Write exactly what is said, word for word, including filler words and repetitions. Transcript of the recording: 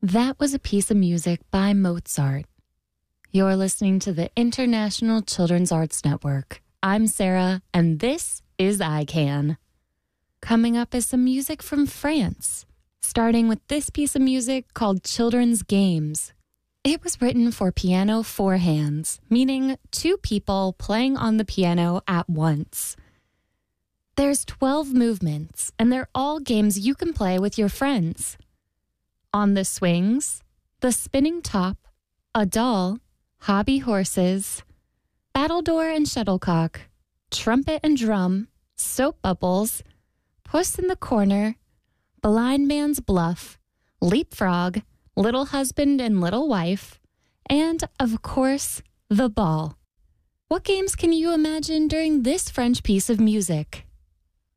That was a piece of music by Mozart. You're listening to the International Children's Arts Network. I'm Sarah, and this is I Can. Coming up is some music from France, starting with this piece of music called Children's Games. It was written for piano four hands, meaning two people playing on the piano at once. There's twelve movements, and they're all games you can play with your friends. On the swings, the spinning top, a doll, hobby horses, battledore and shuttlecock, trumpet and drum, soap bubbles, puss in the corner, blind man's bluff, leapfrog, little husband and little wife, and, of course, the ball. What games can you imagine during this French piece of music?